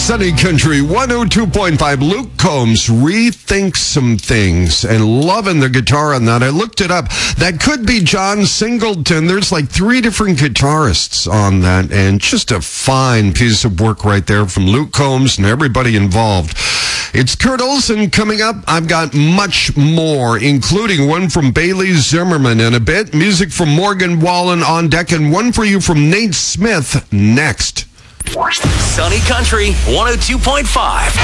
Sunny Country 102.5. Luke Combs, Rethink Some Things, and loving the guitar on that. I looked it up. That could be John Singleton. There's like 3 different guitarists on that, and just a fine piece of work right there from Luke Combs and everybody involved. It's Kurt Olsen coming up. I've got much more, including one from Bailey Zimmerman in a bit, music from Morgan Wallen on deck, and one for you from Nate Smith next. Sunny Country 102.5.